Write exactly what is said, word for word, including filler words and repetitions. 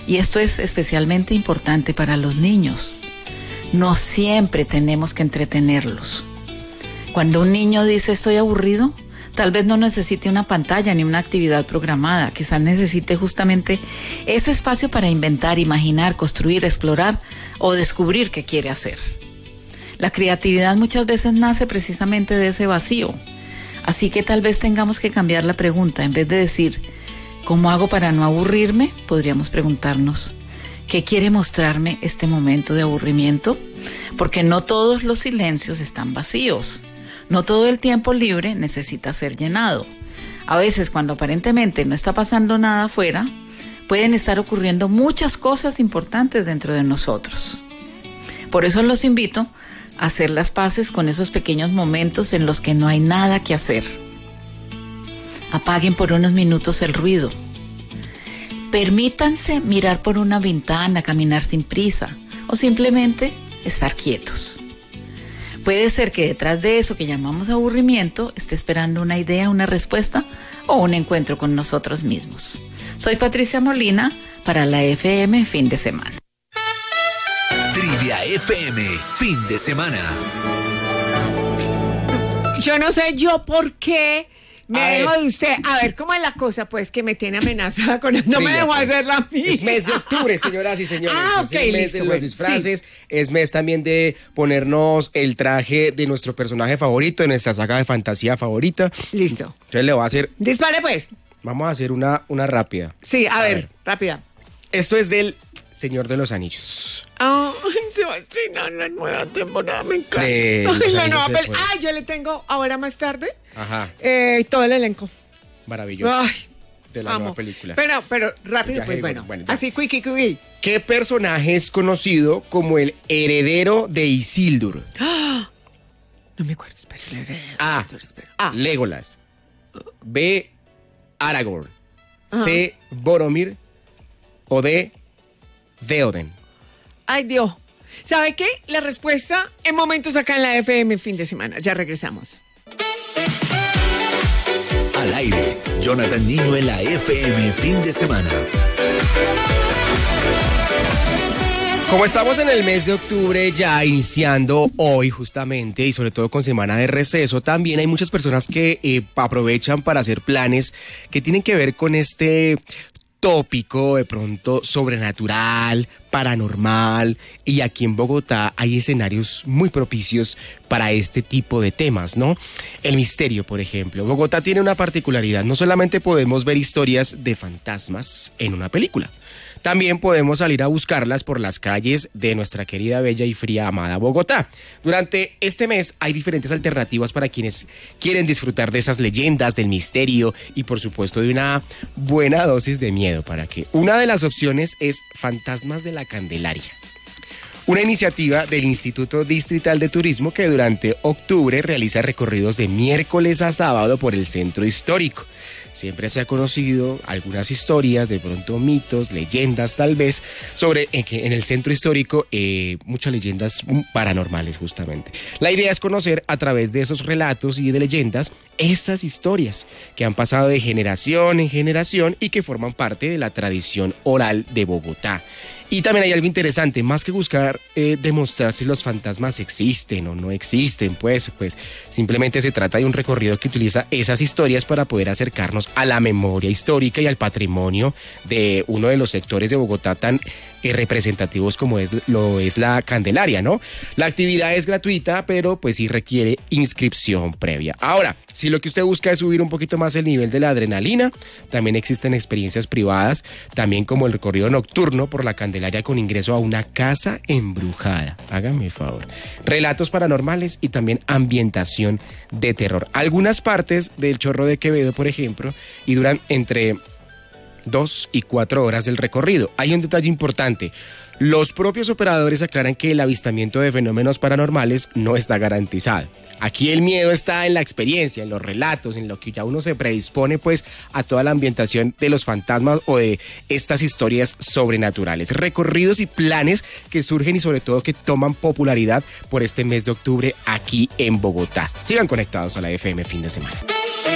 Y esto es especialmente importante para los niños. No siempre tenemos que entretenerlos. Cuando un niño dice estoy aburrido, tal vez no necesite una pantalla ni una actividad programada. Quizás necesite justamente ese espacio para inventar, imaginar, construir, explorar o descubrir qué quiere hacer. La creatividad muchas veces nace precisamente de ese vacío. Así que tal vez tengamos que cambiar la pregunta. En vez de decir, ¿cómo hago para no aburrirme?, podríamos preguntarnos, ¿qué quiere mostrarme este momento de aburrimiento? Porque no todos los silencios están vacíos. No todo el tiempo libre necesita ser llenado. A veces, cuando aparentemente no está pasando nada afuera, pueden estar ocurriendo muchas cosas importantes dentro de nosotros. Por eso los invito a hacer las paces con esos pequeños momentos en los que no hay nada que hacer. Apaguen por unos minutos el ruido. Permítanse mirar por una ventana, caminar sin prisa o simplemente estar quietos. Puede ser que detrás de eso que llamamos aburrimiento esté esperando una idea, una respuesta o un encuentro con nosotros mismos. Soy Patricia Molina para la F M Fin de Semana. Trivia F M Fin de Semana. Yo no sé yo por qué me dejo de usted. A ver, ¿cómo es la cosa? Pues que me tiene amenazada con él. No me dejó hacer la mía. Es mes de octubre, señoras y señores. Ah, ok, es el mes listo, de los bueno, disfraces. sí. Es mes también de ponernos el traje de nuestro personaje favorito, de nuestra saga de fantasía favorita. Listo. Entonces le voy a hacer... Dispare pues. Vamos a hacer una, una rápida. Sí, a, A ver, ver. rápida. Esto es del Señor de los Anillos. Ay, se va a estrenar la nueva temporada, me encanta. De Ay, los la Anillos nueva de peli. Fuego. Ay, yo le tengo ahora más tarde Ajá, eh, todo el elenco. maravilloso. Ay, de la amo. nueva película. Pero, pero rápido, Ya, pues hey, bueno. bueno, ya. Así, quicky, quicky. ¿Qué personaje es conocido como el heredero de Isildur? No me acuerdo, espera. espera, A. espera, espera. A. Legolas. B. Aragorn. Ajá. C. Boromir. O D. Theoden. Ay, Dios. ¿Sabe qué? La respuesta en momentos acá en la F M Fin de Semana. Ya regresamos. Al aire, Jonathan Niño en la F M Fin de Semana. Como estamos en el mes de octubre, ya iniciando hoy justamente, y sobre todo con semana de receso, también hay muchas personas que eh, aprovechan para hacer planes que tienen que ver con este tópico de pronto sobrenatural, paranormal, y aquí en Bogotá hay escenarios muy propicios para este tipo de temas, ¿no? El misterio, por ejemplo. Bogotá tiene una particularidad, no solamente podemos ver historias de fantasmas en una película, también podemos salir a buscarlas por las calles de nuestra querida, bella y fría, amada Bogotá. Durante este mes hay diferentes alternativas para quienes quieren disfrutar de esas leyendas, del misterio y por supuesto de una buena dosis de miedo. Para que una de las opciones es Fantasmas de la Candelaria, una iniciativa del Instituto Distrital de Turismo que durante octubre realiza recorridos de miércoles a sábado por el centro histórico. Siempre se ha conocido algunas historias, de pronto mitos, leyendas tal vez, sobre en, que en el centro histórico, eh, muchas leyendas paranormales justamente. La idea es conocer a través de esos relatos y de leyendas esas historias que han pasado de generación en generación y que forman parte de la tradición oral de Bogotá. Y también hay algo interesante, más que buscar eh, demostrar si los fantasmas existen o no existen, pues, pues simplemente se trata de un recorrido que utiliza esas historias para poder acercarnos a la memoria histórica y al patrimonio de uno de los sectores de Bogotá tan eh, representativos como es, lo es la Candelaria, ¿no? La actividad es gratuita, pero pues sí requiere inscripción previa. Ahora, si lo que usted busca es subir un poquito más el nivel de la adrenalina, también existen experiencias privadas, también como el recorrido nocturno por la Candelaria con ingreso a una casa embrujada. Hágame el favor. Relatos paranormales y también ambientación de terror. Algunas partes del Chorro de Quevedo, por ejemplo, y duran entre dos y cuatro horas el recorrido. Hay un detalle importante. Los propios operadores aclaran que el avistamiento de fenómenos paranormales no está garantizado. Aquí el miedo está en la experiencia, en los relatos, en lo que ya uno se predispone pues a toda la ambientación de los fantasmas o de estas historias sobrenaturales. Recorridos y planes que surgen y sobre todo que toman popularidad por este mes de octubre aquí en Bogotá. Sigan conectados a la F M Fin de Semana.